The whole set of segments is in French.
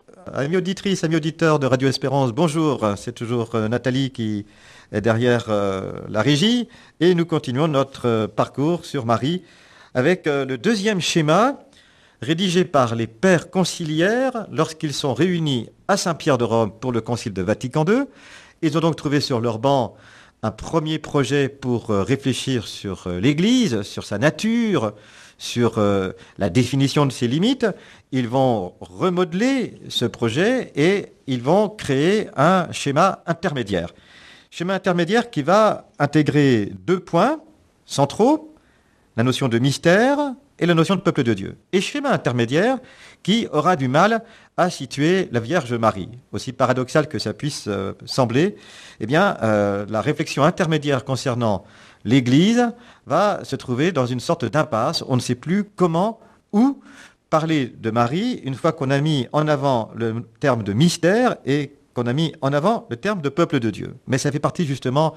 Amis auditrices, amis auditeurs de Radio Espérance, bonjour. C'est toujours Nathalie qui est derrière la régie et nous continuons notre parcours sur Marie avec le deuxième schéma rédigé par les pères conciliaires lorsqu'ils sont réunis à Saint-Pierre de Rome pour le concile de Vatican II. Ils ont donc trouvé sur leur banc un premier projet pour réfléchir sur l'Église, sur sa nature, sur la définition de ses limites. Ils vont remodeler ce projet et ils vont créer un schéma intermédiaire. Schéma intermédiaire qui va intégrer deux points centraux, la notion de mystère et la notion de peuple de Dieu. Et schéma intermédiaire qui aura du mal à situer la Vierge Marie. Aussi paradoxal que ça puisse sembler, eh bien, la réflexion intermédiaire concernant l'Église va se trouver dans une sorte d'impasse. On ne sait plus comment, où parler de Marie une fois qu'on a mis en avant le terme de mystère et qu'on a mis en avant le terme de peuple de Dieu. Mais ça fait partie justement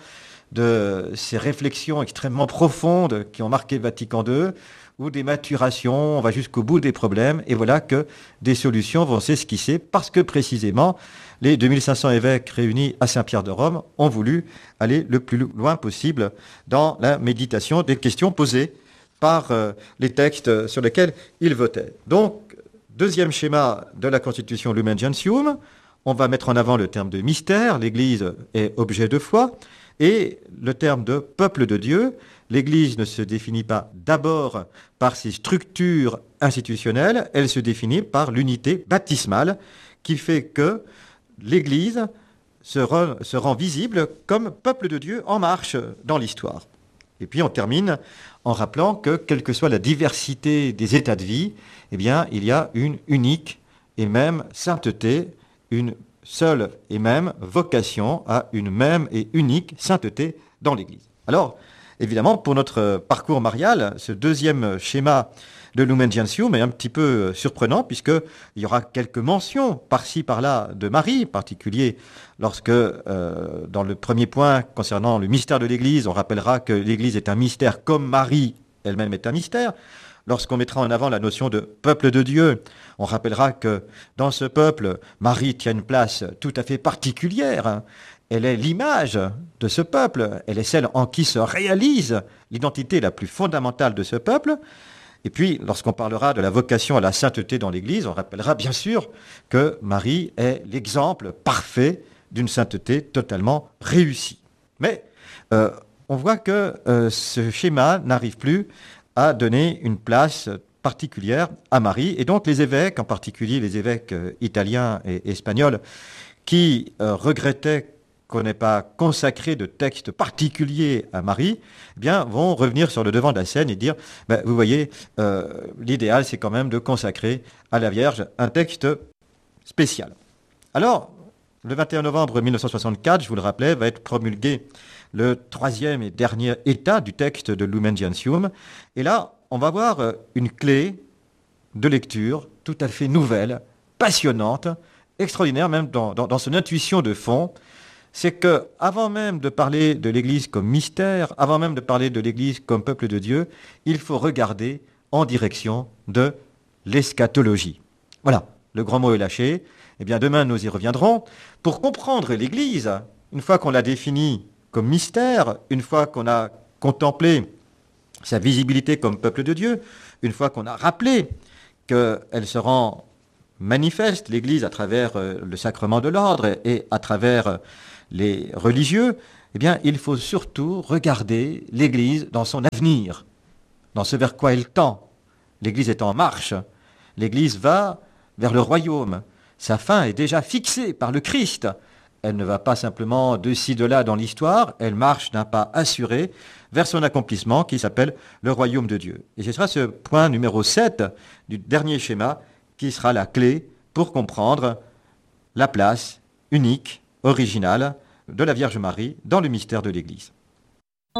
de ces réflexions extrêmement profondes qui ont marqué Vatican II, ou des maturations, on va jusqu'au bout des problèmes, et voilà que des solutions vont s'esquisser, parce que précisément, les 2500 évêques réunis à Saint-Pierre de Rome ont voulu aller le plus loin possible dans la méditation des questions posées par les textes sur lesquels ils votaient. Donc, deuxième schéma de la Constitution Lumen Gentium, on va mettre en avant le terme de mystère, l'Église est objet de foi, et le terme de peuple de Dieu. L'Église ne se définit pas d'abord par ses structures institutionnelles, elle se définit par l'unité baptismale qui fait que l'Église se rend visible comme peuple de Dieu en marche dans l'histoire. Et puis on termine en rappelant que quelle que soit la diversité des états de vie, eh bien, il y a une unique et même sainteté, une seule et même vocation à une même et unique sainteté dans l'Église. Alors, évidemment, pour notre parcours marial, ce deuxième schéma de Lumen Gentium est un petit peu surprenant, puisqu'il y aura quelques mentions par-ci, par-là de Marie, en particulier lorsque, dans le premier point concernant le mystère de l'Église, on rappellera que l'Église est un mystère comme Marie elle-même est un mystère. Lorsqu'on mettra en avant la notion de peuple de Dieu, on rappellera que dans ce peuple, Marie tient une place tout à fait particulière. Elle est l'image de ce peuple, elle est celle en qui se réalise l'identité la plus fondamentale de ce peuple. Et puis, lorsqu'on parlera de la vocation à la sainteté dans l'Église, on rappellera bien sûr que Marie est l'exemple parfait d'une sainteté totalement réussie. Mais on voit que ce schéma n'arrive plus à donner une place particulière à Marie. Et donc les évêques, en particulier les évêques italiens et espagnols, qui regrettaient qu'on n'ait pas consacré de texte particulier à Marie, eh bien, vont revenir sur le devant de la scène et dire, vous voyez, l'idéal c'est quand même de consacrer à la Vierge un texte spécial. Alors, le 21 novembre 1964, je vous le rappelais, va être promulgué le troisième et dernier état du texte de Lumen Gentium. Et là, on va voir une clé de lecture tout à fait nouvelle, passionnante, extraordinaire même dans son intuition de fond. C'est que, avant même de parler de l'Église comme mystère, avant même de parler de l'Église comme peuple de Dieu, il faut regarder en direction de l'eschatologie. Voilà, le grand mot est lâché. Eh bien, demain, nous y reviendrons. Pour comprendre l'Église, une fois qu'on l'a définie comme mystère, une fois qu'on a contemplé sa visibilité comme peuple de Dieu, une fois qu'on a rappelé qu'elle se rend manifeste, l'Église, à travers le sacrement de l'ordre et à travers les religieux, eh bien, il faut surtout regarder l'Église dans son avenir, dans ce vers quoi elle tend. L'Église est en marche. L'Église va vers le royaume. Sa fin est déjà fixée par le Christ. Elle ne va pas simplement de ci, de là dans l'histoire, elle marche d'un pas assuré vers son accomplissement qui s'appelle le royaume de Dieu. Et ce sera ce point numéro 7 du dernier schéma qui sera la clé pour comprendre la place unique, originale de la Vierge Marie dans le mystère de l'Église.